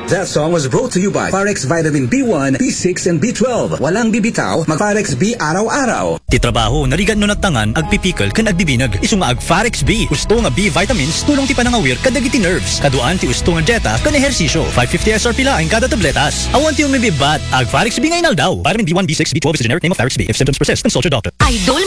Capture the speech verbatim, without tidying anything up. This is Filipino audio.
That song was brought to you by Farex Vitamin B one, B six, and B twelve. Walang bibitaw, mag-Farex B araw-araw. Ti trabaho, narigan no natangan, agpipikal, kan agbibinag. Isu nga ag Farex B. Gusto nga B vitamins, tulong ti panangawir, kadagiti nerves. Kaduan ti gusto nga dieta, kan ehersisyo. five fifty S R P laing kada tabletas. Awan ti umibibat, ag Farex B nga inaldaw. Vitamin B one, B six, B twelve is the generic name of Farex B. If symptoms persist, consult your doctor. Idol